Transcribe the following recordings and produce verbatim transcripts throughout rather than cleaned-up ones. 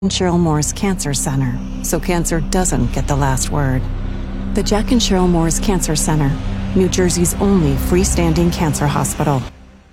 and Cheryl Moore's Cancer Center, so cancer doesn't get the last word. The Jack and Cheryl Moore's Cancer Center, New Jersey's only freestanding cancer hospital.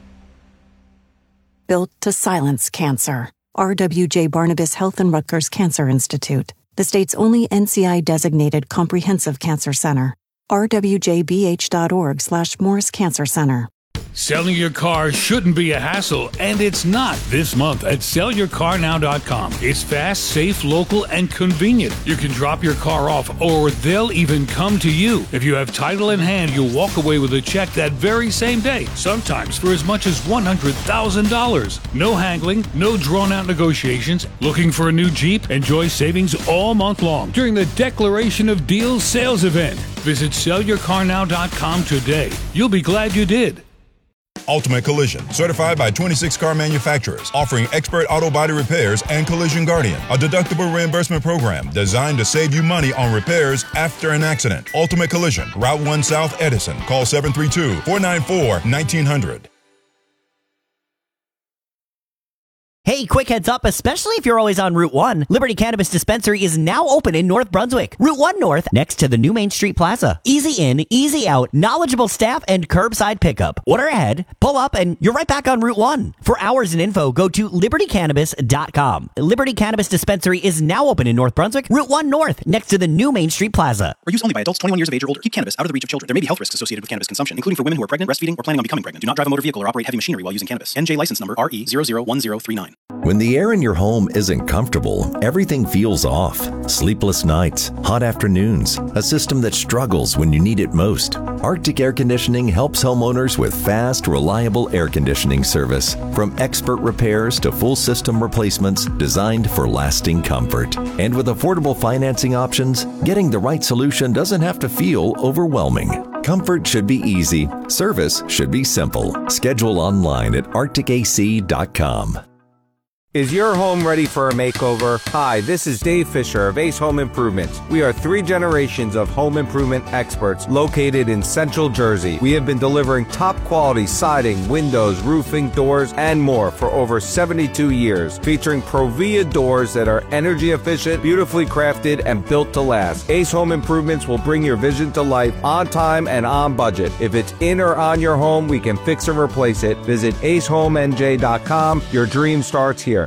Built to silence cancer. R W J Barnabas Health and Rutgers Cancer Institute, the state's only N C I-designated comprehensive cancer center. r w j b h dot org slash Moore's Cancer Center. Selling your car shouldn't be a hassle, and it's not this month at sell your car now dot com. It's fast, safe, local, and convenient. You can drop your car off, or they'll even come to you. If you have title in hand, you'll walk away with a check that very same day, sometimes for as much as one hundred thousand dollars. No haggling, no drawn-out negotiations. Looking for a new Jeep? Enjoy savings all month long during the Declaration of Deals sales event. Visit sell your car now dot com today. You'll be glad you did. Ultimate Collision, certified by twenty-six car manufacturers, offering expert auto body repairs and Collision Guardian, a deductible reimbursement program designed to save you money on repairs after an accident. Ultimate Collision, Route one South, Edison. Call seven three two, four nine four, one nine zero zero. Hey, quick heads up, especially if you're always on Route one, Liberty Cannabis Dispensary is now open in North Brunswick. Route one North, next to the new Main Street Plaza. Easy in, easy out, knowledgeable staff, and curbside pickup. Order ahead, pull up, and you're right back on Route one. For hours and info, go to liberty cannabis dot com. Liberty Cannabis Dispensary is now open in North Brunswick, Route one North, next to the new Main Street Plaza. Are used only by adults twenty-one years of age or older. Keep cannabis out of the reach of children. There may be health risks associated with cannabis consumption, including for women who are pregnant, breastfeeding, or planning on becoming pregnant. Do not drive a motor vehicle or operate heavy machinery while using cannabis. N J license number R E zero zero one zero three nine. When the air in your home isn't comfortable, everything feels off. Sleepless nights, hot afternoons, a system that struggles when you need it most. Arctic Air Conditioning helps homeowners with fast, reliable air conditioning service. From expert repairs to full system replacements designed for lasting comfort. And with affordable financing options, getting the right solution doesn't have to feel overwhelming. Comfort should be easy. Service should be simple. Schedule online at arctic a c dot com. Is your home ready for a makeover? Hi, this is Dave Fisher of Ace Home Improvements. We are three generations of home improvement experts located in Central Jersey. We have been delivering top quality siding, windows, roofing, doors, and more for over seventy-two years, featuring Provia doors that are energy efficient, beautifully crafted, and built to last. Ace Home Improvements will bring your vision to life on time and on budget. If it's in or on your home, we can fix or replace it. Visit ace home n j dot com. Your dream starts here.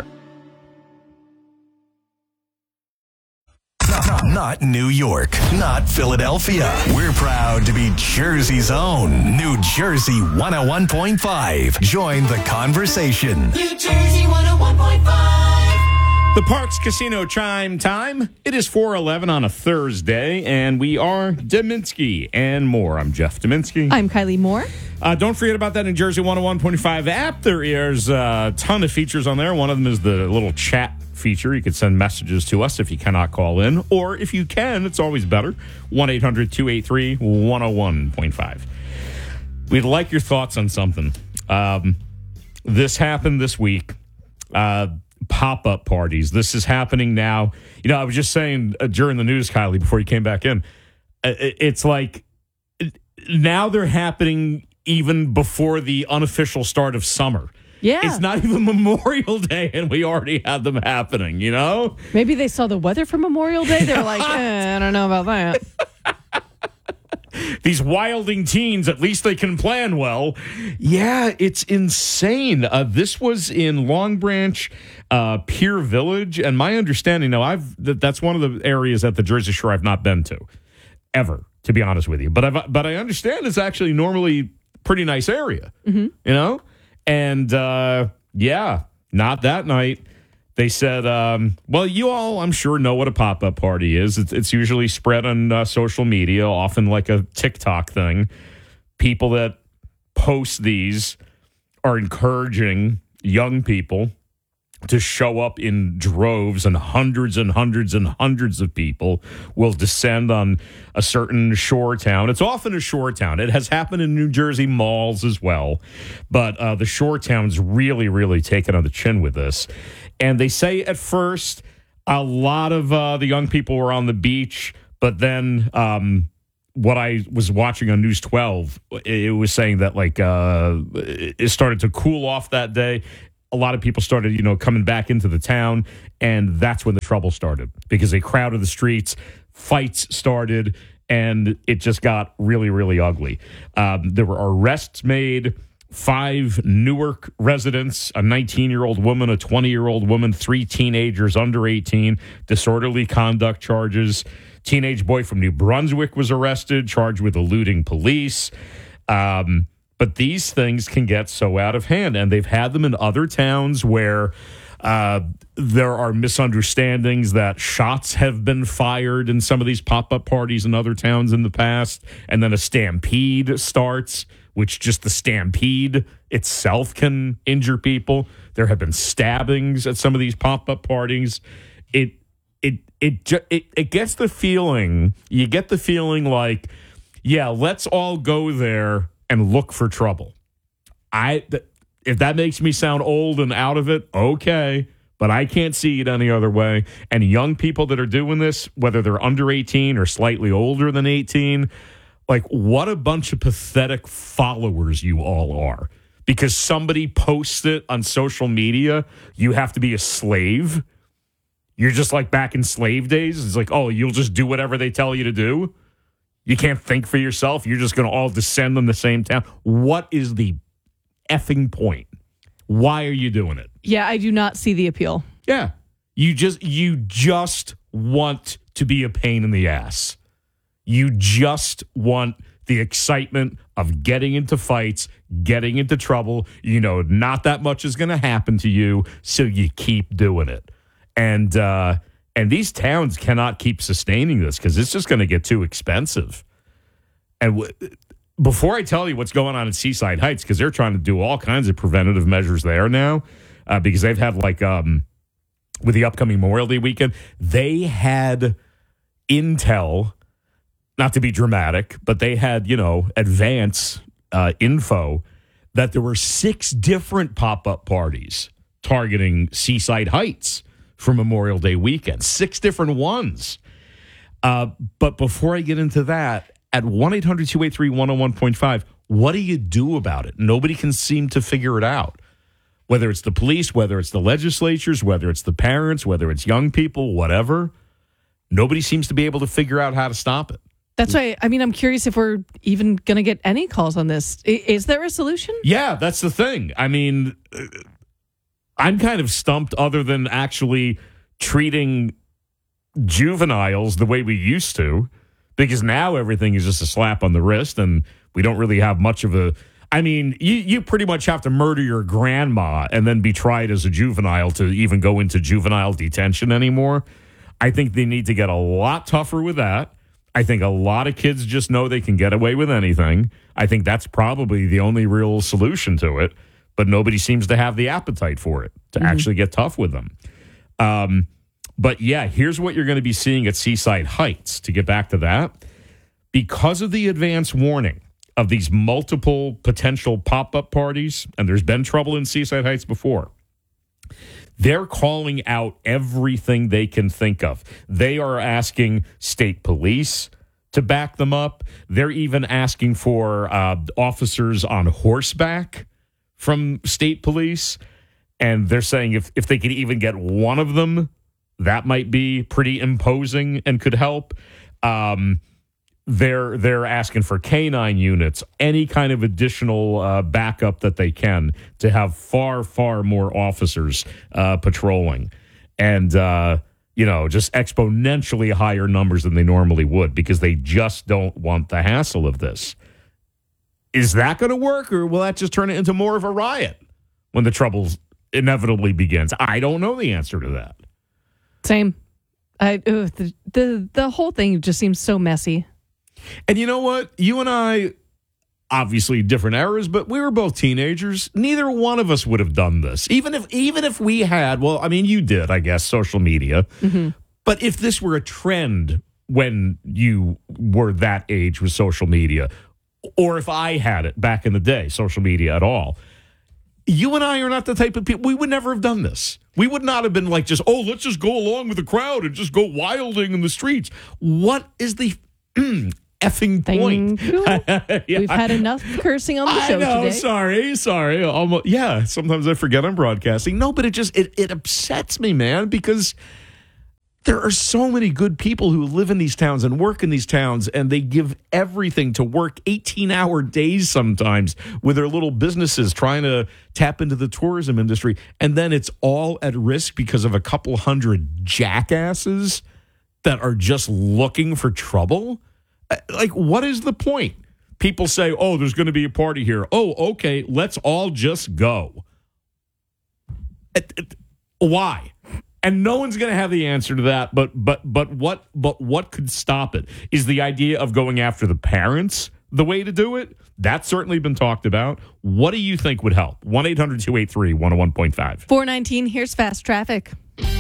Not New York, not Philadelphia. We're proud to be Jersey's own New Jersey one oh one point five. Join the conversation. New Jersey one oh one point five. The Parks Casino chime time. It is four eleven on a Thursday, and we are Deminsky and more. I'm Jeff Deminsky. I'm Kylie Moore. Uh, don't forget about that New Jersey one oh one point five app. There is a ton of features on there. One of them is the little chat feature. You can send messages to us if you cannot call in, or if you can, it's always better. one eight hundred two eight three one oh one point five. We'd like your thoughts on something. Um, this happened this week. Uh, pop-up parties. This is happening now. You know, I was just saying uh, during the news, Kylie, before you came back in, uh, it's like now they're happening even before the unofficial start of summer. Yeah. It's not even Memorial Day, and we already had them happening, you know? Maybe they saw the weather for Memorial Day. They're like, eh, I don't know about that. These wilding teens, at least they can plan well. Yeah, it's insane. Uh, this was in Long Branch, uh, Pier Village, and my understanding, now, I've that, that's one of the areas at the Jersey Shore I've not been to, ever, to be honest with you. But I've, but I understand it's actually normally a pretty nice area, mm-hmm. you know? And, uh, yeah, not that night. They said, um, well, you all, I'm sure, know what a pop-up party is. It's, it's usually spread on uh, social media, often like a TikTok thing. People that post these are encouraging young people to show up in droves, and hundreds and hundreds and hundreds of people will descend on a certain shore town. It's often a shore town. It has happened in New Jersey malls as well. But uh, the shore town's really, really taken on the chin with this. And they say at first a lot of uh, the young people were on the beach, but then um, what I was watching on News twelve, it was saying that like uh, it started to cool off that day. a lot of people started, you know, coming back into the town, and that's when the trouble started because they crowded the streets, fights started, and it just got really, really ugly. Um, there were arrests made. Five Newark residents, a nineteen-year-old woman, a twenty-year-old woman, three teenagers under eighteen, disorderly conduct charges. Teenage boy from New Brunswick was arrested, charged with eluding police. Um, but these things can get so out of hand, and they've had them in other towns where uh, there are misunderstandings that shots have been fired in some of these pop-up parties in other towns in the past, and then a stampede starts, which just the stampede itself can injure people. There have been stabbings at some of these pop-up parties. It it it ju- it it gets the feeling, you get the feeling like, yeah, let's all go there and look for trouble. I th- if that makes me sound old and out of it, okay, but I can't see it any other way. And young people that are doing this, whether they're under eighteen or slightly older than eighteen, like, what a bunch of pathetic followers you all are. Because somebody posts it on social media, you have to be a slave. You're just like back in slave days. It's like, oh, you'll just do whatever they tell you to do. You can't think for yourself. You're just going to all descend on the same town. What is the effing point? Why are you doing it? Yeah, I do not see the appeal. Yeah. You just you just want to be a pain in the ass. You just want the excitement of getting into fights, getting into trouble. You know, not that much is going to happen to you, so you keep doing it. And uh, and these towns cannot keep sustaining this because it's just going to get too expensive. And w- before I tell you what's going on in Seaside Heights, because they're trying to do all kinds of preventative measures there now, uh, because they've had like um, with the upcoming Memorial Day weekend, they had intel. Not to be dramatic, but they had, you know, advance uh, info that there were six different pop-up parties targeting Seaside Heights for Memorial Day weekend. Six different ones. Uh, but before I get into that, at one eight hundred two eight three one oh one point five, what do you do about it? Nobody can seem to figure it out. Whether it's the police, whether it's the legislatures, whether it's the parents, whether it's young people, whatever, nobody seems to be able to figure out how to stop it. That's why, I mean, I'm curious if we're even going to get any calls on this. I- is there a solution? Yeah, that's the thing. I mean, I'm kind of stumped other than actually treating juveniles the way we used to, because now everything is just a slap on the wrist and we don't really have much of a... I mean, you, you pretty much have to murder your grandma and then be tried as a juvenile to even go into juvenile detention anymore. I think they need to get a lot tougher with that. I think a lot of kids just know they can get away with anything. I think that's probably the only real solution to it, but nobody seems to have the appetite for it to mm-hmm. actually get tough with them. Um, but yeah, here's what you're going to be seeing at Seaside Heights, to get back to that. Because of the advance warning of these multiple potential pop-up parties, and there's been trouble in Seaside Heights before, they're calling out everything they can think of. They are asking state police to back them up. They're even asking for uh, officers on horseback from state police. And they're saying if, if they could even get one of them, that might be pretty imposing and could help. Um, they're they're asking for canine units, any kind of additional uh, backup that they can to have far, far more officers uh, patrolling. And, uh, you know, just exponentially higher numbers than they normally would because they just don't want the hassle of this. Is that going to work, or will that just turn it into more of a riot when the trouble inevitably begins? I don't know the answer to that. Same. I ugh, the, the the whole thing just seems so messy. And you know what? You and I, obviously different eras, but we were both teenagers. Neither one of us would have done this. Even if even if we had, well, I mean, you did, I guess, social media. Mm-hmm. But if this were a trend when you were that age with social media, or if I had it back in the day, social media at all, you and I are not the type of people, we would never have done this. We would not have been like just, oh, let's just go along with the crowd and just go wilding in the streets. What is the... effing Thank point. you. Yeah, We've had enough cursing on the I show know, today. sorry, sorry. Almost, yeah, sometimes I forget I'm broadcasting. No, but it just it, it upsets me, man, because there are so many good people who live in these towns and work in these towns, and they give everything to work eighteen-hour days sometimes with their little businesses trying to tap into the tourism industry, and then it's all at risk because of a couple hundred jackasses that are just looking for trouble. Like, what is the point? People say, oh, there's going to be a party here. Oh, okay, let's all just go. It, it, why? And no one's going to have the answer to that. But but but what but what could stop it? Is the idea of going after the parents the way to do it? That's certainly been talked about. What do you think would help? one eight hundred two eight three one oh one point five. four nineteen, here's fast traffic.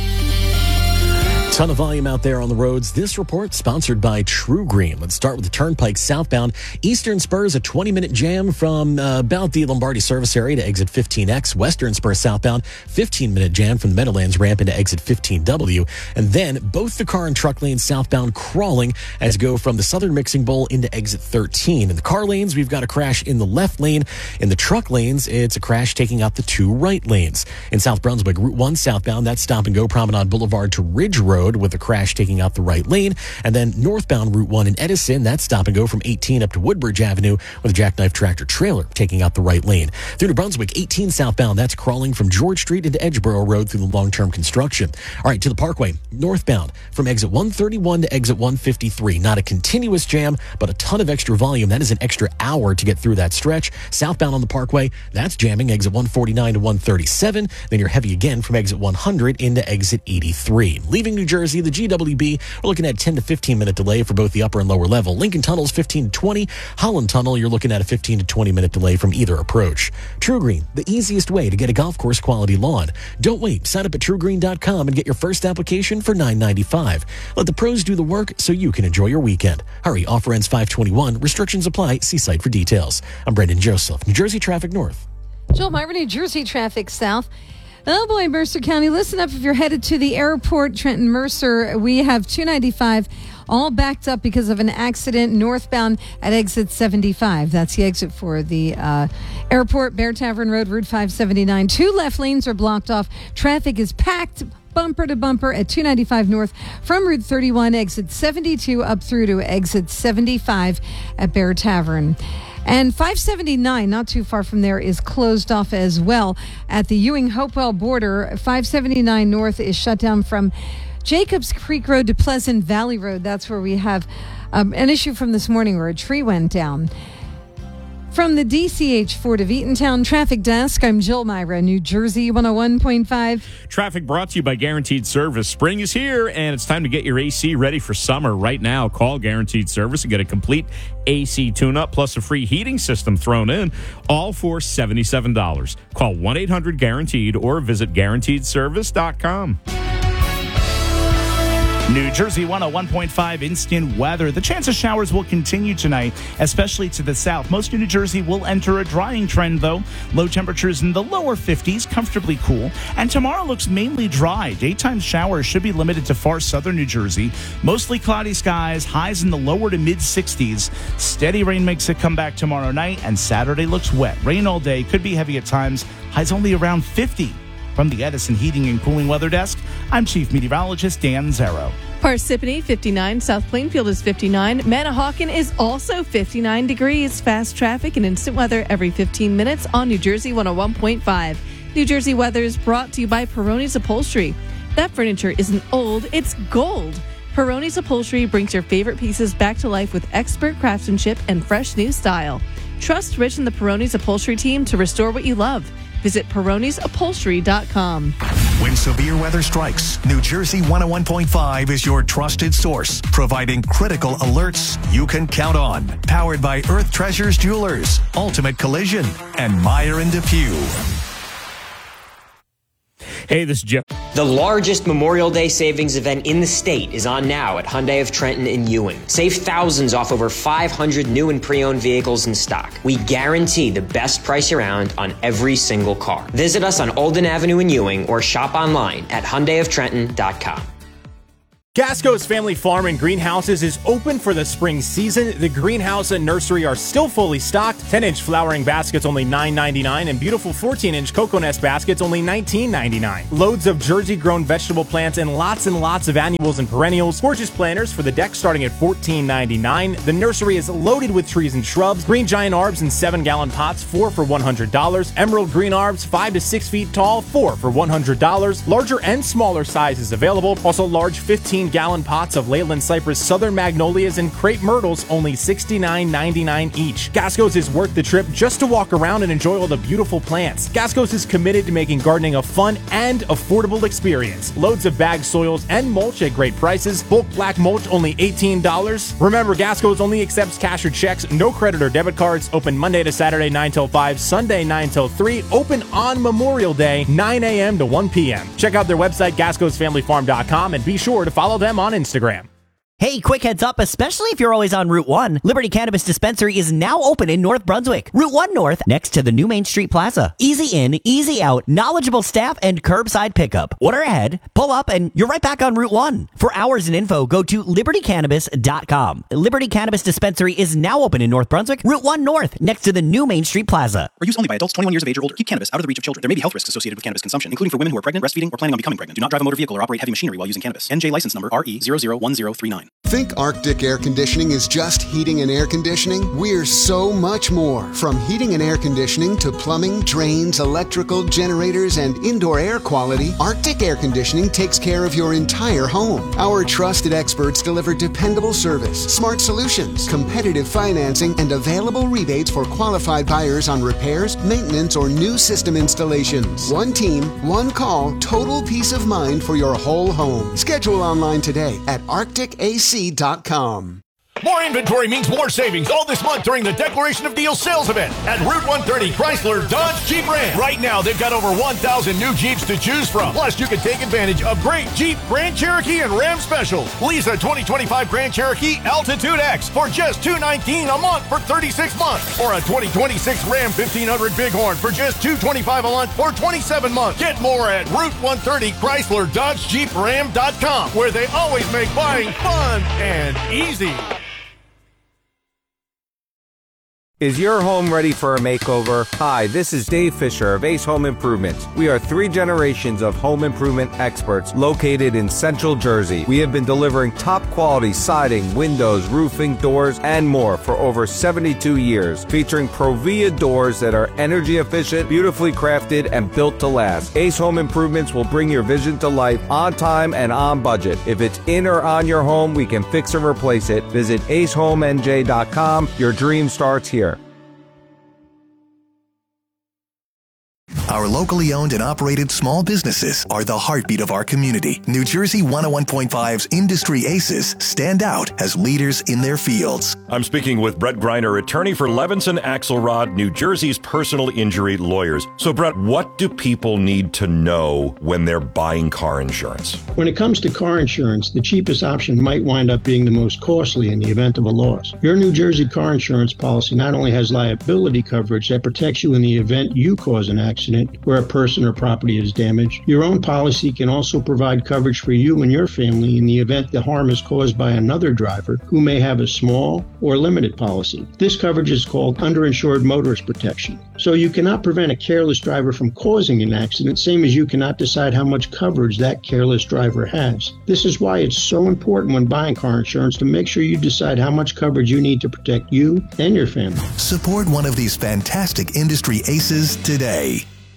Ton of volume out there on the roads. This report sponsored by True Green. Let's start with the Turnpike southbound. Eastern Spurs, a twenty-minute jam from uh, about the Lombardi service area to exit fifteen X. Western Spurs southbound, fifteen-minute jam from the Meadowlands ramp into exit fifteen W. And then both the car and truck lanes southbound crawling as go from the Southern Mixing Bowl into exit thirteen. In the car lanes, we've got a crash in the left lane. In the truck lanes, it's a crash taking out the two right lanes. In South Brunswick, Route one southbound, that's stop and go Promenade Boulevard to Ridge Road with a crash taking out the right lane. And then northbound Route one in Edison, that's stop and go from eighteen up to Woodbridge Avenue with a jackknife tractor trailer taking out the right lane. Through to Brunswick, eighteen southbound, that's crawling from George Street into Edgeboro Road through the long-term construction. All right, to the Parkway, northbound from exit one thirty-one to exit one fifty-three. Not a continuous jam, but a ton of extra volume. That is an extra hour to get through that stretch. Southbound on the Parkway, that's jamming exit one forty-nine to one thirty-seven. Then you're heavy again from exit one hundred into exit eighty-three. Leaving New Jersey, the G W B, we're looking at ten to fifteen minute delay for both the upper and lower level. Lincoln Tunnel's fifteen to twenty. Holland Tunnel, you're looking at a fifteen to twenty minute delay from either approach. True Green, the easiest way to get a golf course quality lawn. Don't wait. Sign up at true green dot com and get your first application for nine ninety-five. Let the pros do the work so you can enjoy your weekend. Hurry, offer ends five twenty-one. Restrictions apply. See site for details. I'm Brendan Joseph, New Jersey Traffic North. Joel Myra, New Jersey Traffic South. Oh boy, Mercer County, listen up if you're headed to the airport, Trenton Mercer. We have two ninety-five all backed up because of an accident northbound at exit seventy-five. That's the exit for the uh, airport, Bear Tavern Road, Route five seventy-nine. Two left lanes are blocked off. Traffic is packed bumper to bumper at two ninety-five north from Route thirty-one, exit seventy-two up through to exit seventy-five at Bear Tavern. And five seventy-nine, not too far from there, is closed off as well. At the Ewing-Hopewell border, five seventy-nine north is shut down from Jacobs Creek Road to Pleasant Valley Road. That's where we have um, an issue from this morning where a tree went down. From the D C H Ford of Eatontown Traffic Desk, I'm Jill Myra, New Jersey one oh one point five. Traffic brought to you by Guaranteed Service. Spring is here, and it's time to get your A C ready for summer. Right now, call Guaranteed Service and get a complete A C tune-up plus a free heating system thrown in, all for seventy-seven dollars. Call one eight hundred guaranteed or visit guaranteed service dot com. New Jersey one oh one point five instant weather. The chance of showers will continue tonight, especially to the south. Most of New Jersey will enter a drying trend, though. Low temperatures in the lower fifties, comfortably cool. And tomorrow looks mainly dry. Daytime showers should be limited to far southern New Jersey. Mostly cloudy skies, highs in the lower to mid-sixties. Steady rain makes it come back tomorrow night, and Saturday looks wet. Rain all day, could be heavy at times. Highs only around fifty. From the Edison Heating and Cooling Weather Desk, I'm Chief Meteorologist Dan Zero. Parsippany, fifty-nine. South Plainfield is fifty-nine. Manahawkin is also fifty-nine degrees. Fast traffic and instant weather every fifteen minutes on New Jersey one oh one point five. New Jersey weather is brought to you by Peroni's Upholstery. That furniture isn't old, it's gold. Peroni's Upholstery brings your favorite pieces back to life with expert craftsmanship and fresh new style. Trust Rich and the Peroni's Upholstery team to restore what you love. Visit Peronis Upholstery dot com. When severe weather strikes, New Jersey one oh one point five is your trusted source, providing critical alerts you can count on. Powered by Earth Treasures Jewelers, Ultimate Collision, and Meyer and Depew. Hey, this is Jeff. The largest Memorial Day savings event in the state is on now at Hyundai of Trenton in Ewing. Save thousands off over five hundred new and pre-owned vehicles in stock. We guarantee the best price around on every single car. Visit us on Olden Avenue in Ewing or shop online at Hyundai of Trenton dot com. Gasco's Family Farm and Greenhouses is open for the spring season. The greenhouse and nursery are still fully stocked. ten-inch flowering baskets only nine ninety-nine and beautiful fourteen-inch cocoa nest baskets only nineteen ninety-nine. Loads of Jersey-grown vegetable plants and lots and lots of annuals and perennials. Gorgeous planters for the deck starting at fourteen ninety-nine. The nursery is loaded with trees and shrubs. Green giant arbs in seven-gallon pots, four for one hundred dollars. Emerald green arbs, five to six feet tall, four for one hundred dollars. Larger and smaller sizes available. Also large fifteen gallon pots of Leyland Cypress Southern Magnolias and crepe myrtles, only sixty-nine ninety-nine each. Gasco's is worth the trip just to walk around and enjoy all the beautiful plants. Gasco's is committed to making gardening a fun and affordable experience. Loads of bagged soils and mulch at great prices. Bulk black mulch only eighteen dollars. Remember, Gasco's only accepts cash or checks, no credit or debit cards. Open Monday to Saturday nine till five, Sunday nine till three. Open on Memorial Day nine a.m. to one p.m. Check out their website gascos family farm dot com and be sure to follow them on Instagram. Hey, quick heads up, especially if you're always on Route one, Liberty Cannabis Dispensary is now open in North Brunswick. Route one North, next to the new Main Street Plaza. Easy in, easy out, knowledgeable staff, and curbside pickup. Order ahead, pull up, and you're right back on Route one. For hours and info, go to liberty cannabis dot com. Liberty Cannabis Dispensary is now open in North Brunswick. Route one North, next to the new Main Street Plaza. For use only by adults twenty-one years of age or older. Keep cannabis out of the reach of children. There may be health risks associated with cannabis consumption, including for women who are pregnant, breastfeeding, or planning on becoming pregnant. Do not drive a motor vehicle or operate heavy machinery while using cannabis. N J license number R E zero zero one zero three nine. Think Arctic Air Conditioning is just heating and air conditioning? We're so much more. From heating and air conditioning to plumbing, drains, electrical, generators, and indoor air quality, Arctic Air Conditioning takes care of your entire home. Our trusted experts deliver dependable service, smart solutions, competitive financing, and available rebates for qualified buyers on repairs, maintenance, or new system installations. One team, one call, total peace of mind for your whole home. Schedule online today at arctic a c dot com. More inventory means more savings all this month during the Declaration of Deals sales event at Route one thirty Chrysler Dodge Jeep Ram. Right now, they've got over one thousand new Jeeps to choose from. Plus, you can take advantage of great Jeep, Grand Cherokee, and Ram specials. Lease a twenty twenty-five Grand Cherokee Altitude X for just two hundred nineteen dollars a month for thirty-six months. Or a twenty twenty-six Ram fifteen hundred Bighorn for just two hundred twenty-five dollars a month for twenty-seven months. Get more at Route one thirty Chrysler Dodge Jeep Ram dot com, where they always make buying fun and easy. Is your home ready for a makeover? Hi, this is Dave Fisher of Ace Home Improvements. We are three generations of home improvement experts located in Central Jersey. We have been delivering top quality siding, windows, roofing, doors, and more for over seventy-two years, featuring Provia doors that are energy efficient, beautifully crafted, and built to last. Ace Home Improvements will bring your vision to life on time and on budget. If it's in or on your home, we can fix or replace it. Visit ace home n j dot com. Your dream starts here. Our locally owned and operated small businesses are the heartbeat of our community. New Jersey one oh one point five's Industry Aces stand out as leaders in their fields. I'm speaking with Brett Greiner, attorney for Levinson Axelrod, New Jersey's personal injury lawyers. So, Brett, what do people need to know when they're buying car insurance? When it comes to car insurance, the cheapest option might wind up being the most costly in the event of a loss. Your New Jersey car insurance policy not only has liability coverage that protects you in the event you cause an accident where a person or property is damaged, your own policy can also provide coverage for you and your family in the event the harm is caused by another driver who may have a small or limited policy. This coverage is called underinsured motorist protection. So you cannot prevent a careless driver from causing an accident, same as you cannot decide how much coverage that careless driver has. This is why it's so important when buying car insurance to make sure you decide how much coverage you need to protect you and your family. Support one of these fantastic industry aces today.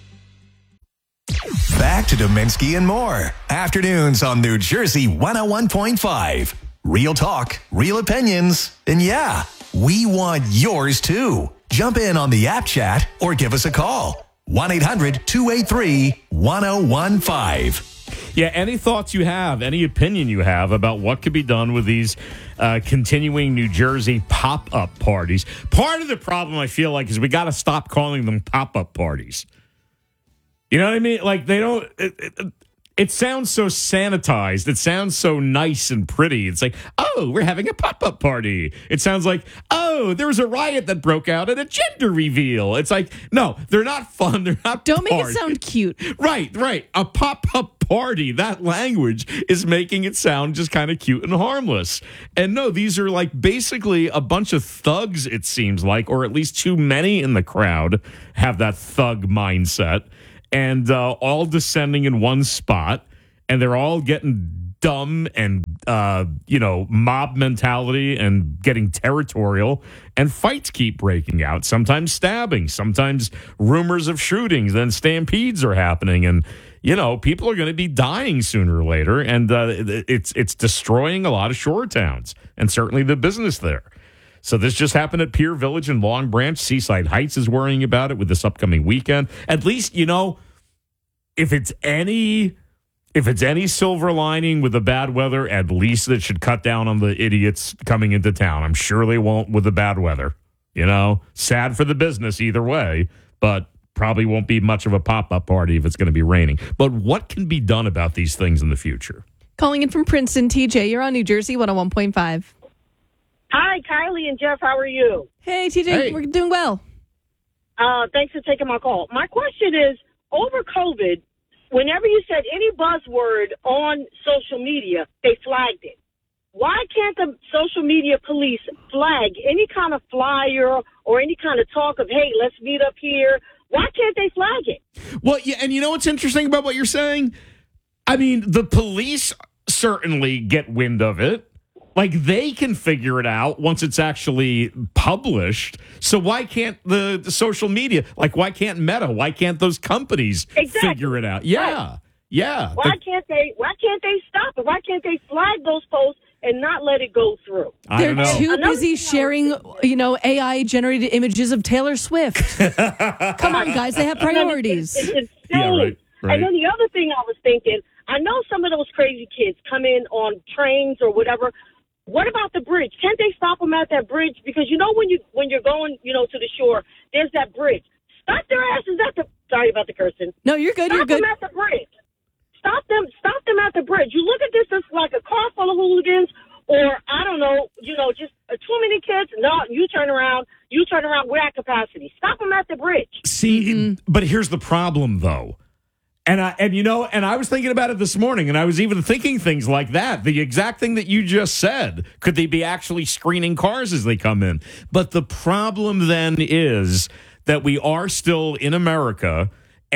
Back to Dominski and more. Afternoons on New Jersey one oh one point five. Real talk, real opinions, and yeah, we want yours too. Jump in on the app chat or give us a call. one eight hundred two eight three one oh one five. Yeah, any thoughts you have, any opinion you have about what could be done with these uh, continuing New Jersey pop-up parties. Part of the problem, I feel like, is we got to stop calling them pop-up parties. You know what I mean? Like, they don't... It, it, it sounds so sanitized. It sounds so nice and pretty. It's like, oh, we're having a pop-up party. It sounds like, oh, oh, there was a riot that broke out at a gender reveal. It's like, no, they're not fun. They're not Don't make party. it sound cute. Right, right. A pop-up party. That language is making it sound just kind of cute and harmless. And no, these are like basically a bunch of thugs, it seems like, or at least too many in the crowd have that thug mindset, and uh, all descending in one spot, and they're all getting dumb and, uh, you know, mob mentality and getting territorial, and fights keep breaking out, sometimes stabbing, sometimes rumors of shootings, then stampedes are happening, and, you know, people are going to be dying sooner or later, and uh, it's it's destroying a lot of shore towns, and certainly the business there. So this just happened at Pier Village in Long Branch. Seaside Heights is worrying about it with this upcoming weekend. At least, you know, if it's any... If it's any silver lining with the bad weather, at least it should cut down on the idiots coming into town. I'm sure they won't with the bad weather. You know, sad for the business either way, but probably won't be much of a pop-up party if it's going to be raining. But what can be done about these things in the future? Calling in from Princeton, T J, you're on New Jersey one oh one point five. Hi, Kylie and Jeff. How are you? Hey, T J, Hey. we're doing well. Uh, thanks for taking my call. My question is, over COVID, whenever you said any buzzword on social media, they flagged it. Why can't the social media police flag any kind of flyer or any kind of talk of, hey, let's meet up here? Why can't they flag it? Well, yeah, and you know what's interesting about what you're saying? I mean, the police certainly get wind of it. Like, they can figure it out once it's actually published. So why can't the, the social media, like, why can't Meta, why can't those companies Exactly. figure it out? Yeah, Right. yeah. Why The- can't they? Why can't they stop it? Why can't they flag those posts and not let it go through? I They're don't know. too Another busy sharing, you know, A I-generated images of Taylor Swift. Come on, guys. They have priorities. It's, it's insane. Yeah, right, right. And then the other thing I was thinking, I know some of those crazy kids come in on trains or whatever. What about the bridge? Can't they stop them at that bridge? Because you know when you when you're going, you know, to the shore, there's that bridge. Stop their asses at the. Sorry about the cursing. No, you're good. Stop You're good. them at the bridge. Stop them. Stop them at the bridge. You look at this as like a car full of hooligans, or I don't know, you know, just uh, too many kids. No, you turn around. You turn around. We're at capacity. Stop them at the bridge. See, but here's the problem, though. And I and you know, and I was thinking about it this morning, and I was even thinking things like that. The exact thing that you just said. Could they be actually screening cars as they come in? But the problem then is that we are still in America,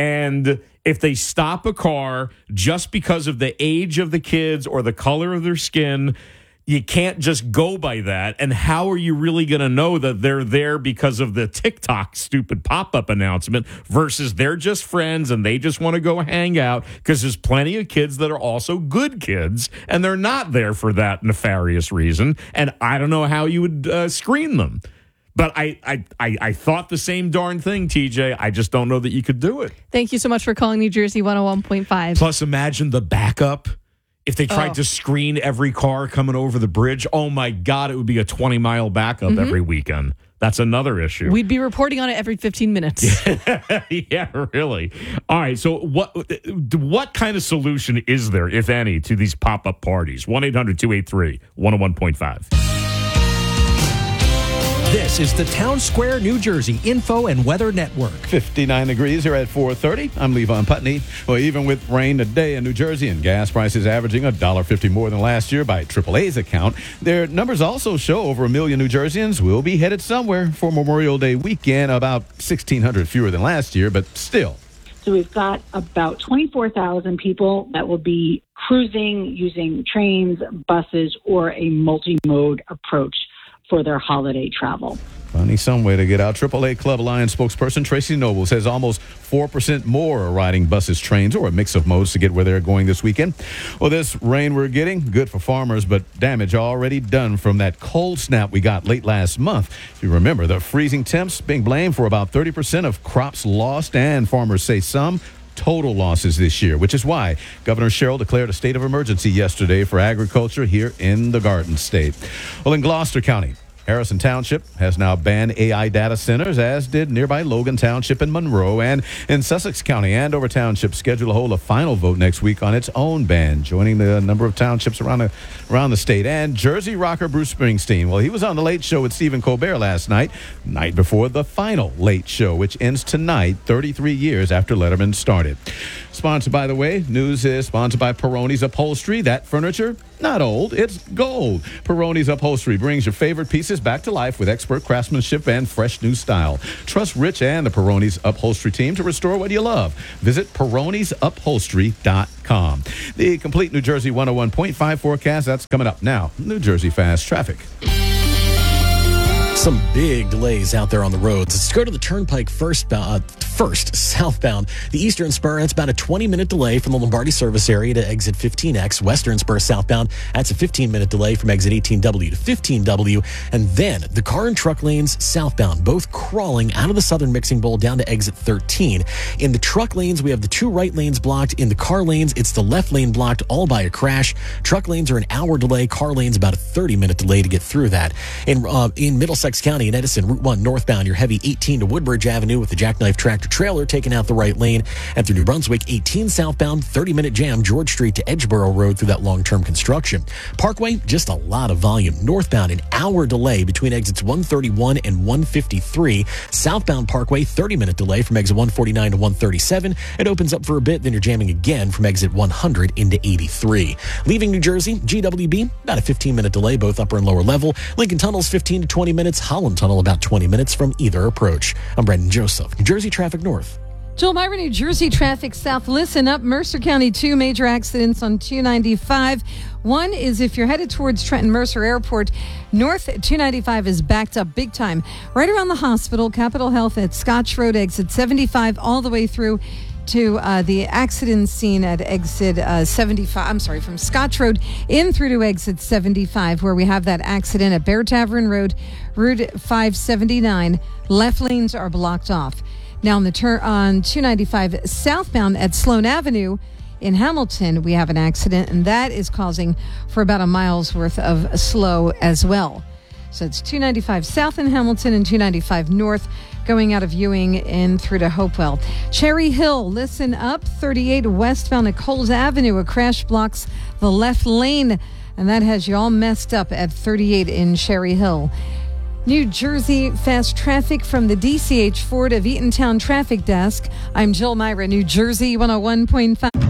and if they stop a car just because of the age of the kids or the color of their skin, you can't just go by that. And how are you really going to know that they're there because of the TikTok stupid pop-up announcement versus they're just friends and they just want to go hang out? Because there's plenty of kids that are also good kids and they're not there for that nefarious reason. And I don't know how you would uh, screen them. But I, I, I, I thought the same darn thing, T J. I just don't know that you could do it. Thank you so much for calling New Jersey one oh one point five. Plus, imagine the backup. If they tried Oh. to screen every car coming over the bridge, oh my God, it would be a twenty-mile backup Mhm. every weekend. That's another issue. We'd be reporting on it every fifteen minutes. Yeah, really. All right, so what what kind of solution is there, if any, to these pop-up parties? one eight hundred two eight three one oh one point five. This is the Town Square, New Jersey Info and Weather Network. fifty-nine degrees here at four thirty. I'm Levon Putney. Well, even with rain today in New Jersey and gas prices averaging one dollar fifty more than last year by triple A's account, their numbers also show over a million New Jerseyans will be headed somewhere for Memorial Day weekend, about sixteen hundred fewer than last year, but still. So we've got about twenty-four thousand people that will be cruising using trains, buses, or a multi-mode approach for their holiday travel. Finding some way to get out. triple A Club Alliance spokesperson Tracy Noble says almost four percent more are riding buses, trains, or a mix of modes to get where they're going this weekend. Well, this rain we're getting, good for farmers, but damage already done from that cold snap we got late last month. If you remember, the freezing temps being blamed for about thirty percent of crops lost, and farmers say some total losses this year, which is why Governor Sherrill declared a state of emergency yesterday for agriculture here in the Garden State. Well, in Gloucester County, Harrison Township has now banned A I data centers, as did nearby Logan Township and Monroe. And in Sussex County, Andover Township scheduled to hold a final vote next week on its own ban, joining the number of townships around the, around the state. And Jersey rocker Bruce Springsteen, well, he was on The Late Show with Stephen Colbert last night, night before the final Late Show, which ends tonight, thirty-three years after Letterman started. Sponsored, by the way, news is sponsored by Peroni's Upholstery. That furniture, not old, it's gold. Peroni's Upholstery brings your favorite pieces back to life with expert craftsmanship and fresh new style. Trust Rich and the Peroni's Upholstery team to restore what you love. Visit Peronis Upholstery dot com. The complete New Jersey one oh one point five forecast, that's coming up now. New Jersey Fast Traffic. Some big delays out there on the roads. Let's go to the Turnpike first, uh, first southbound. The Eastern Spur, that's about a twenty-minute delay from the Lombardi service area to exit fifteen X. Western Spur southbound, that's a fifteen-minute delay from exit eighteen W to fifteen W. And then the car and truck lanes southbound, both crawling out of the Southern Mixing Bowl down to exit thirteen. In the truck lanes, we have the two right lanes blocked. In the car lanes, it's the left lane blocked, all by a crash. Truck lanes are an hour delay. Car lanes about a thirty-minute delay to get through that. In, uh, in Middlesex County in Edison, Route one northbound, your heavy eighteen to Woodbridge Avenue with the jackknife tractor trailer taking out the right lane. And through New Brunswick, eighteen southbound, thirty-minute jam, George Street to Edgeboro Road through that long-term construction. Parkway, just a lot of volume. Northbound, an hour delay between exits one thirty-one and one fifty-three. Southbound Parkway, thirty-minute delay from exit one forty-nine to one thirty-seven. It opens up for a bit, then you're jamming again from exit one hundred into eighty-three. Leaving New Jersey, G W B, about a fifteen-minute delay, both upper and lower level. Lincoln Tunnel's fifteen to twenty minutes. Holland Tunnel about twenty minutes from either approach. I'm Brendan Joseph, New Jersey Traffic North. Joel Myra, New Jersey Traffic South. Listen up. Mercer County, two major accidents on two ninety-five. One is if you're headed towards Trenton Mercer Airport, north two ninety-five is backed up big time. Right around the hospital, Capitol Health at Scotch Road, exit seventy-five, all the way through to uh, the accident scene at exit uh, seventy-five. I'm sorry, from Scotch Road in through to exit seventy-five, where we have that accident at Bear Tavern Road, Route five seventy-nine. Left lanes are blocked off. Now on the turn on two ninety-five southbound at Sloan Avenue in Hamilton, we have an accident, and that is causing for about a mile's worth of slow as well. So it's two ninety-five south in Hamilton and two ninety-five north going out of Ewing in through to Hopewell. Cherry Hill, listen up, thirty-eight westbound at Coles Avenue. A crash blocks the left lane, and that has you all messed up at thirty-eight in Cherry Hill. New Jersey Fast Traffic from the D C H Ford of Eatontown Traffic Desk. I'm Jill Myra, New Jersey one oh one point five.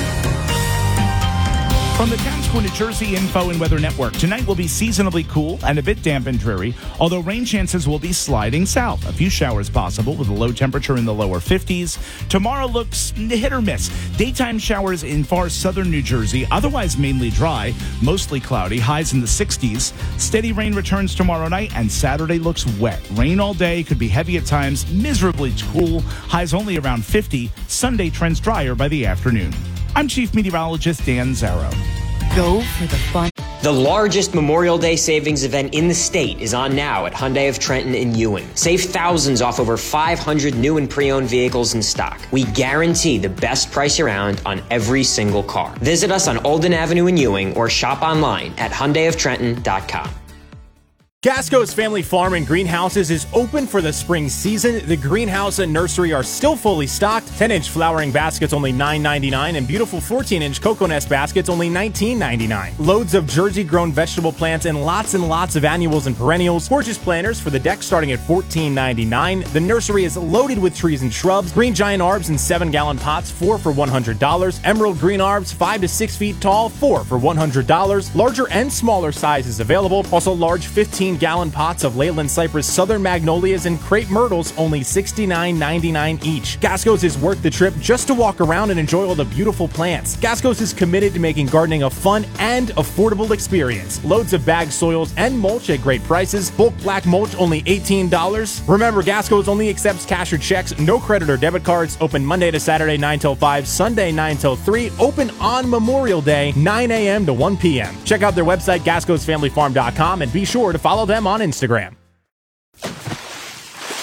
From the Town Square, New Jersey Info and Weather Network, tonight will be seasonably cool and a bit damp and dreary, although rain chances will be sliding south. A few showers possible with a low temperature in the lower fifties. Tomorrow looks hit or miss. Daytime showers in far southern New Jersey, otherwise mainly dry, mostly cloudy, highs in the sixties. Steady rain returns tomorrow night, and Saturday looks wet. Rain all day, could be heavy at times, miserably cool, highs only around fifty. Sunday trends drier by the afternoon. I'm Chief Meteorologist Dan Zarrow. Go for the fun. The largest Memorial Day savings event in the state is on now at Hyundai of Trenton in Ewing. Save thousands off over five hundred new and pre-owned vehicles in stock. We guarantee the best price around on every single car. Visit us on Olden Avenue in Ewing or shop online at Hyundai of Trenton dot com. Gasco's Family Farm and Greenhouses is open for the spring season. The greenhouse and nursery are still fully stocked. ten-inch flowering baskets only nine ninety-nine and beautiful fourteen-inch cocoa nest baskets only nineteen ninety-nine. Loads of Jersey-grown vegetable plants and lots and lots of annuals and perennials. Gorgeous planters for the deck starting at fourteen ninety-nine. The nursery is loaded with trees and shrubs. Green giant arbs in seven-gallon pots, four for one hundred dollars. Emerald green arbs, five to six feet tall, four for one hundred dollars. Larger and smaller sizes available. Also large fifteen-gallon pots of Leyland cypress, southern magnolias, and crepe myrtles, only sixty-nine ninety-nine each. Gasco's is worth the trip just to walk around and enjoy all the beautiful plants. Gasco's is committed to making gardening a fun and affordable experience. Loads of bagged soils and mulch at great prices. Bulk black mulch only eighteen dollars. Remember, Gasco's only accepts cash or checks, no credit or debit cards. Open Monday to Saturday nine till five, Sunday nine till three. Open on Memorial Day nine a.m. to one p.m. Check out their website gascos family farm dot com and be sure to follow them on Instagram.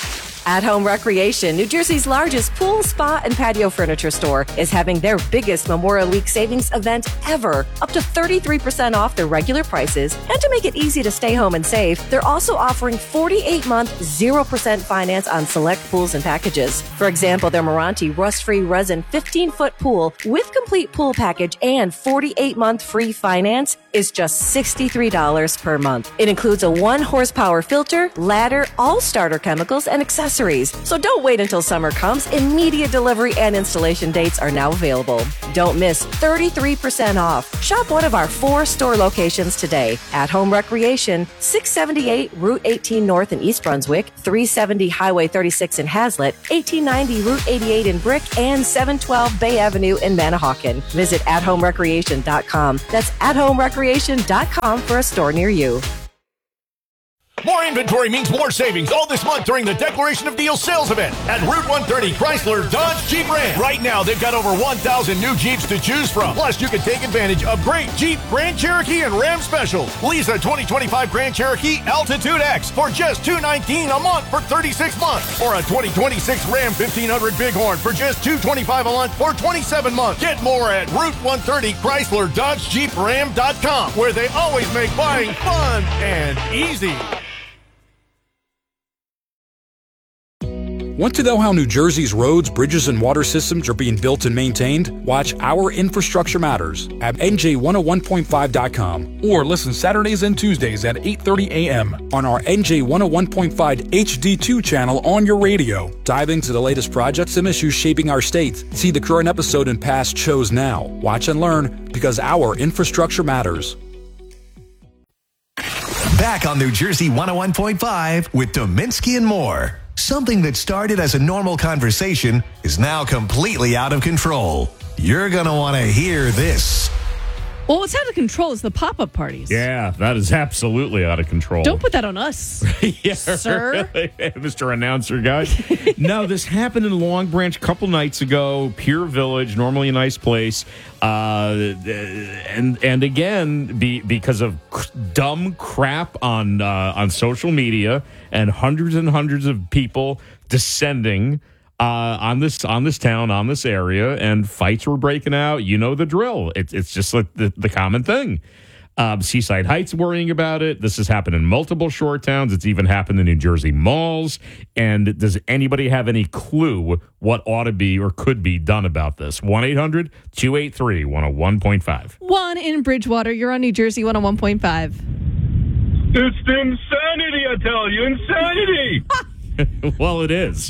At Home Recreation, New Jersey's largest pool, spa, and patio furniture store, is having their biggest Memorial Week savings event ever. Up to thirty-three percent off their regular prices. And to make it easy to stay home and save, they're also offering forty-eight month, zero percent finance on select pools and packages. For example, their Meranti rust-free resin fifteen foot pool with complete pool package and forty-eight month free finance is just sixty-three dollars per month. It includes a one horsepower filter, ladder, all starter chemicals, and accessories. So don't wait until summer comes. Immediate delivery and installation dates are now available. Don't miss thirty-three percent off. Shop one of our four store locations today. At Home Recreation, six seventy-eight Route eighteen North in East Brunswick, three seventy Highway thirty-six in Hazlet, eighteen ninety Route eighty-eight in Brick, and seven twelve Bay Avenue in Manahawkin. Visit at home recreation dot com. That's at home recreation dot com for a store near you. More inventory means more savings all this month during the Declaration of Deals sales event at Route one thirty Chrysler Dodge Jeep Ram. Right now, they've got over one thousand new Jeeps to choose from. Plus, you can take advantage of great Jeep, Grand Cherokee, and Ram specials. Lease a twenty twenty-five Grand Cherokee Altitude X for just two hundred nineteen dollars a month for thirty-six months. Or a twenty twenty-six Ram fifteen hundred Bighorn for just two hundred twenty-five dollars a month for twenty-seven months. Get more at Route one thirty Chrysler Dodge Jeep Ram dot com, where they always make buying fun and easy. Want to know how New Jersey's roads, bridges, and water systems are being built and maintained? Watch Our Infrastructure Matters at N J one oh one point five dot com or listen Saturdays and Tuesdays at eight thirty a.m. on our N J one oh one point five H D two channel on your radio. Dive into the latest projects and issues shaping our state. See the current episode and past shows now. Watch and learn because our infrastructure matters. Back on New Jersey one oh one point five with Dominski and more. Something that started as a normal conversation is now completely out of control. You're going to want to hear this. Well, what's out of control is the pop-up parties. Yeah, that is absolutely out of control. Don't put that on us, yeah, sir. Mister Announcer guy. No, this happened in Long Branch a couple nights ago. Pier Village, normally a nice place. Uh, and and again, be, because of dumb crap on uh, on social media and hundreds and hundreds of people descending Uh, on this on this town, on this area, and fights were breaking out. You know the drill. It, it's just like the, the common thing. Um, Seaside Heights worrying about it. This has happened in multiple shore towns. It's even happened in New Jersey malls. And does anybody have any clue what ought to be or could be done about this? one eight hundred two eight three one oh one point five. One in Bridgewater. You're on New Jersey one oh one point five. It's insanity, I tell you. Insanity. Well, it is.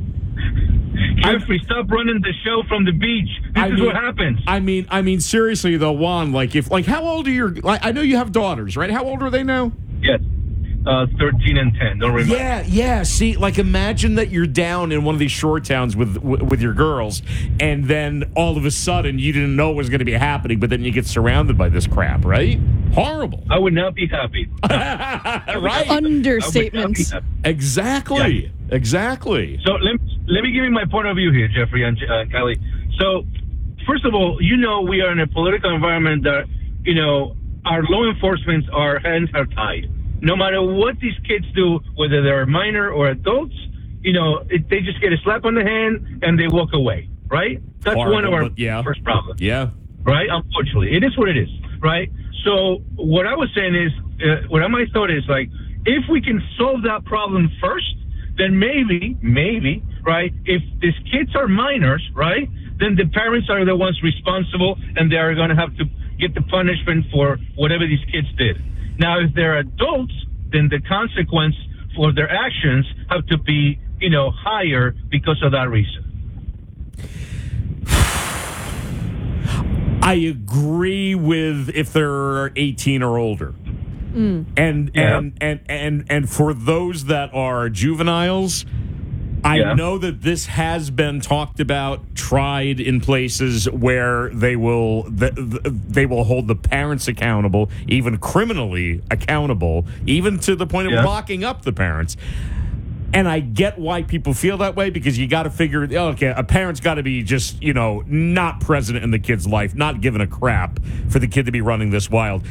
Jeffrey, stop running the show from the beach. This I is mean, what happens. I mean, I mean, seriously though, Juan. Like, if, like, how old are your? Like, I know you have daughters, right? How old are they now? Yes, uh, thirteen and ten. Don't remember. Yeah, yeah. See, like, imagine that you're down in one of these shore towns with with your girls, and then all of a sudden you didn't know what was going to be happening, but then you get surrounded by this crap, right? Horrible. I would not be happy. Right? Understatement. Exactly. Yeah. Exactly. So let let me give you my point of view here, Jeffrey and uh, Kelly. So, first of all, you know we are in a political environment that, you know, our law enforcement, our hands are tied. No matter what these kids do, whether they're minor or adults, you know, it, they just get a slap on the hand and they walk away, right? That's Horrible, one of our yeah. first problems. Yeah. Right? Unfortunately. It is what it is, right? So, what I was saying is, uh, what my thought is, like, if we can solve that problem first, then maybe, maybe, right, if these kids are minors, right, then the parents are the ones responsible and they are going to have to get the punishment for whatever these kids did. Now, if they're adults, then the consequence for their actions have to be, you know, higher because of that reason. I agree with if they're eighteen or older. Mm. And, Yeah. and and and and for those that are juveniles, I Yeah. know that this has been talked about, tried in places where they will th- th- they will hold the parents accountable, even criminally accountable, even to the point of Yeah. locking up the parents. And I get why people feel that way, because you got to figure, okay, a parent's got to be just, you know, not present in the kid's life, not giving a crap for the kid to be running this wild.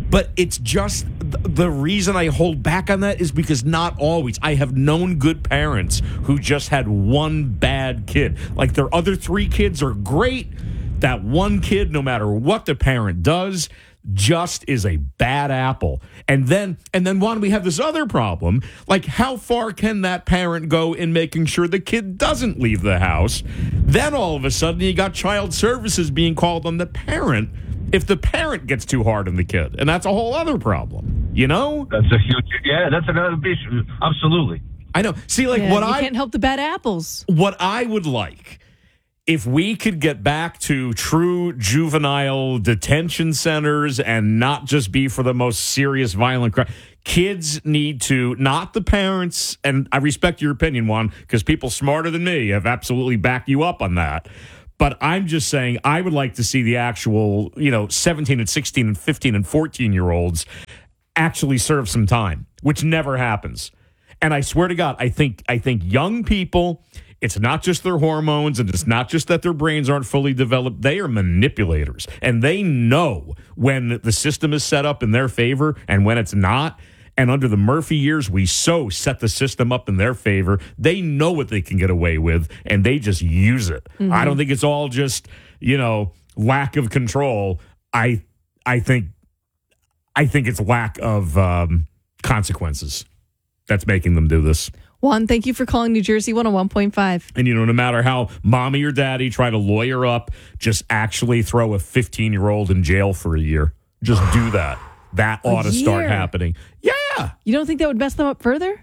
But it's just th- the reason I hold back on that is because not always. I have known good parents who just had one bad kid. Like their other three kids are great. That one kid, no matter what the parent does, just is a bad apple. And then and then Juan, we have this other problem. Like, how far can that parent go in making sure the kid doesn't leave the house? Then all of a sudden you got child services being called on the parent if the parent gets too hard on the kid. And that's a whole other problem. You know? That's a huge, yeah, that's another issue. Absolutely. I know. See, like Yeah, what you I can't help the bad apples. what I would like, if we could get back to true juvenile detention centers and not just be for the most serious violent crime. Kids need to, not the parents, and I respect your opinion, Juan, because people smarter than me have absolutely backed you up on that. But I'm just saying I would like to see the actual, you know, seventeen and sixteen and fifteen and fourteen year olds actually serve some time, which never happens. And I swear to God, I think I think young people, it's not just their hormones and it's not just that their brains aren't fully developed. They are manipulators, and they know when the system is set up in their favor and when it's not. And under the Murphy years, we so set the system up in their favor. They know what they can get away with, and they just use it. Mm-hmm. I don't think it's all just, you know, lack of control. I I think I think it's lack of um, consequences that's making them do this. Juan, thank you for calling New Jersey one oh one point five. And, you know, no matter how mommy or daddy try to lawyer up, just actually throw a fifteen-year-old in jail for a year. Just do that. That ought to start year? happening. Yeah. You don't think that would mess them up further?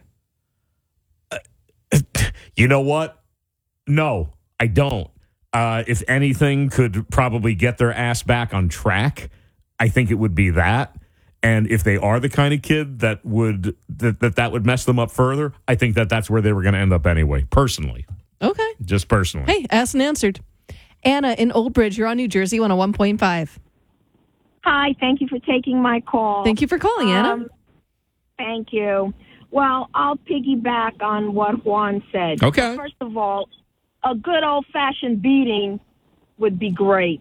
You know what? No, I don't. Uh, if anything could probably get their ass back on track, I think it would be that. And if they are the kind of kid that would that that, that would mess them up further, I think that that's where they were going to end up anyway, personally. Okay. Just personally. Hey, asked and answered. Anna in Old Bridge, you're on New Jersey one oh one point five. Hi, thank you for taking my call. Thank you for calling, Anna. Um, thank you. Well, I'll piggyback on what Juan said. Okay. First of all, a good old-fashioned beating would be great.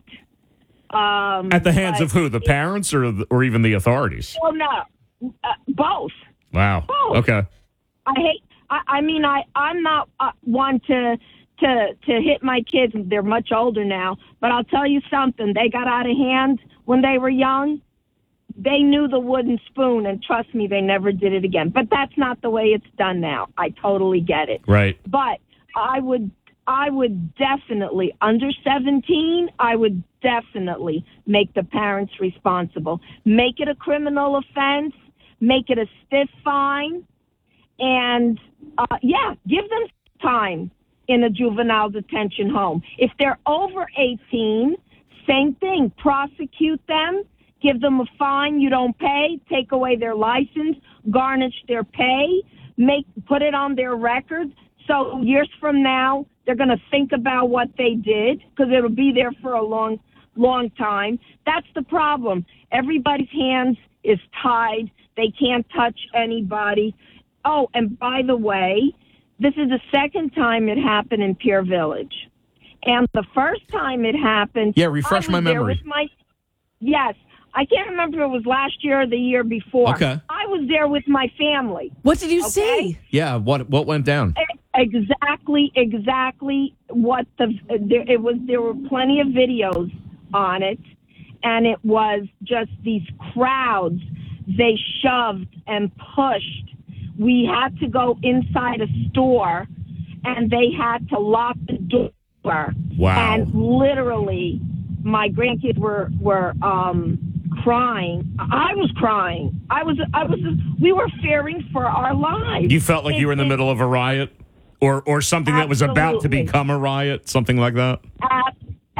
Um, At the hands but- of who? The parents or the, or even the authorities? Well, no, uh, both. Wow. Both. Okay. I hate. I, I mean, I I'm not uh, one to to to hit my kids. They're much older now, but I'll tell you something. They got out of hand when they were young. They knew the wooden spoon, and trust me, they never did it again. But that's not the way it's done now. I totally get it. Right. But I would I would definitely, under seventeen, I would definitely make the parents responsible. Make it a criminal offense. Make it a stiff fine. And, uh, yeah, give them time in a juvenile detention home. If they're over eighteen, same thing. Prosecute them. Give them a fine you don't pay. Take away their license. Garnish their pay. Make put it on their record. So years from now, they're going to think about what they did because it'll be there for a long, long time. That's the problem. Everybody's hands is tied. They can't touch anybody. Oh, and by the way, this is the second time it happened in Pier Village. And the first time it happened... Yeah, refresh I was my there memory. with my, yes. I can't remember if it was last year or the year before. Okay. I was there with my family. What did you Okay? see? Yeah, what what went down? Exactly, exactly what the there, it was. There were plenty of videos on it, and it was just these crowds. They shoved and pushed. We had to go inside a store, and they had to lock the door. Wow! And literally, my grandkids were were um, crying. I was crying. I was. I was. We were fearing for our lives. You felt like you were in the It- middle of a riot? Or or something that was about to Absolutely. become a riot? Something like that? Ab-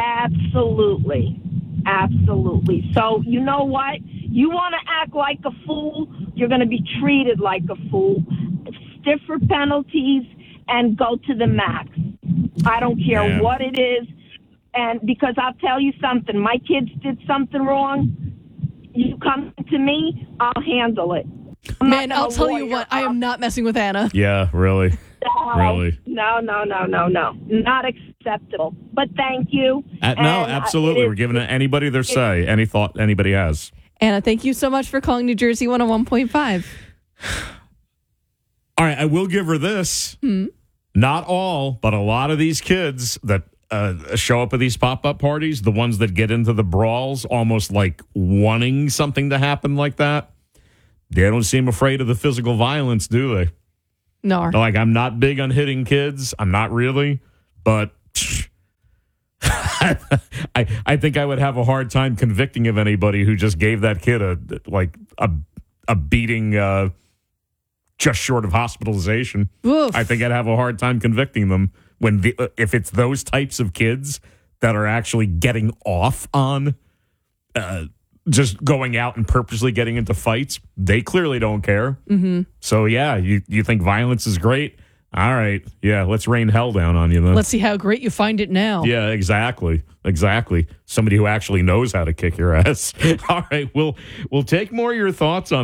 absolutely. Absolutely. So, you know what? You want to act like a fool, you're going to be treated like a fool. Stiffer penalties and go to the max. I don't care Yeah. what it is. And because I'll tell you something, my kids did something wrong. You come to me, I'll handle it. I'm not Man, gonna I'll tell you lawyer what, I am not messing with Anna. Yeah, really. No, Really? No, no, no, no, no. Not acceptable. But thank you. Uh, no, And, uh, absolutely. it We're is- giving it anybody their say, any thought anybody has. Anna, thank you so much for calling New Jersey one oh one point five. All right, I will give her this. Hmm. Not all, but a lot of these kids that uh, show up at these pop-up parties, the ones that get into the brawls, almost like wanting something to happen like that, they don't seem afraid of the physical violence, do they? No. They're like, I'm not big on hitting kids. I'm not really, but I I think I would have a hard time convicting of anybody who just gave that kid a like a a beating uh, just short of hospitalization. Oof. I think I'd have a hard time convicting them when the, if it's those types of kids that are actually getting off on uh, just going out and purposely getting into fights. They clearly don't care. Mm-hmm. So yeah, you you think violence is great? All right, yeah, let's rain hell down on you then. Let's see how great you find it now. Yeah, exactly. Exactly. Somebody who actually knows how to kick your ass. All right, we'll we'll take more of your thoughts on